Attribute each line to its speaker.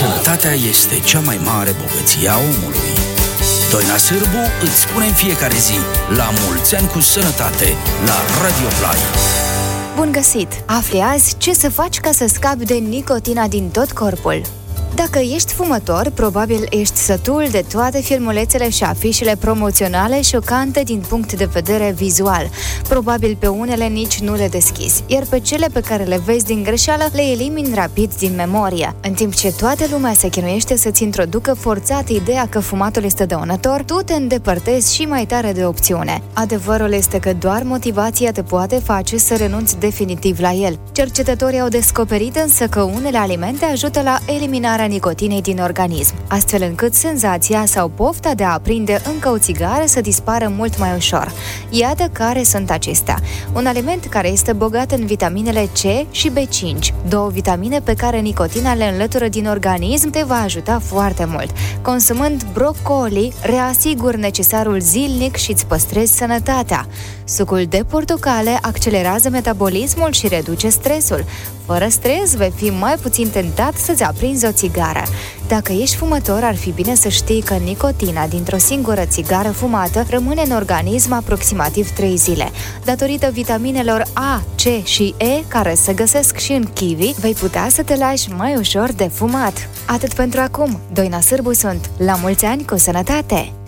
Speaker 1: Sănătatea este cea mai mare bogăție a omului. Doina Sârbu îți spune în fiecare zi la mulți ani cu sănătate la Radio Fly.
Speaker 2: Bun găsit! Afli azi ce să faci ca să scapi de nicotina din tot corpul. Dacă ești fumător, probabil ești sătul de toate filmulețele și afișele promoționale șocante din punct de vedere vizual. Probabil pe unele nici nu le deschizi, iar pe cele pe care le vezi din greșeală le elimini rapid din memorie. În timp ce toată lumea se chinuiește să-ți introducă forțat ideea că fumatul este dăunător, tu te îndepărtezi și mai tare de opțiune. Adevărul este că doar motivația te poate face să renunți definitiv la el. Cercetătorii au descoperit însă că unele alimente ajută la eliminarea nicotinei din organism, astfel încât senzația sau pofta de a aprinde încă o țigară să dispară mult mai ușor. Iată care sunt acestea. Un aliment care este bogat în vitaminele C și B5, două vitamine pe care nicotina le înlătură din organism, te va ajuta foarte mult. Consumând brocoli, reasiguri necesarul zilnic și îți păstrezi sănătatea. Sucul de portocale accelerează metabolismul și reduce stresul. Fără stres, vei fi mai puțin tentat să-ți aprinzi o țigară. Dacă ești fumător, ar fi bine să știi că nicotina dintr-o singură țigară fumată rămâne în organism aproximativ 3 zile. Datorită vitaminelor A, C și E, care se găsesc și în kiwi, vei putea să te lași mai ușor de fumat. Atât pentru acum. Doina Sârbu sunt. La mulți ani cu sănătate!